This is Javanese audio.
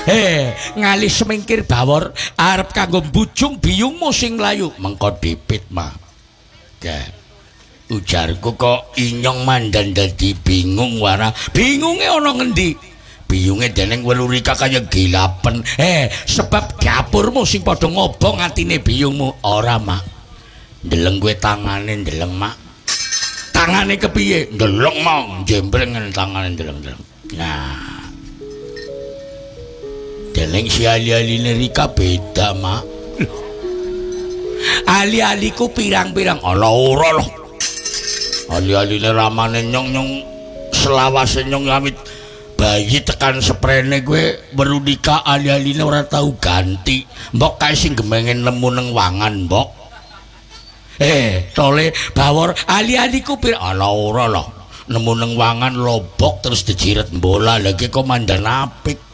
Ngali semingkir bawor arep kanggo mbujung biyungmu sing mlayu mengko dipit mah. Ujarku kok inyong mandan dadi bingung wara. Bingunge ana ngendi? Biyunge dening Welurika kaya gilapen. Sebab dapurmu sing padha ngobong atine biyungmu ora mak. Ndeleng kowe tangane ndeleng mak. Tangane kepiye? Ndeleng mau jembrengen tangane ndeleng-ndeleng. Nah. Dening si ali-aline Rika beda mak. Ali-aliku pirang-pirang ala ora loh. Ali-aline ramane nyong selawase nyong awit bayi tekan sprene gue Werudika ali-aline ora tau ganti. Mbok kae sing gemengen nemu nang wangan, mbok. Tole bawor ali-aliku ala ora loh. Nemu nang wangan lobok terus dijiret bola lagi komandan apik.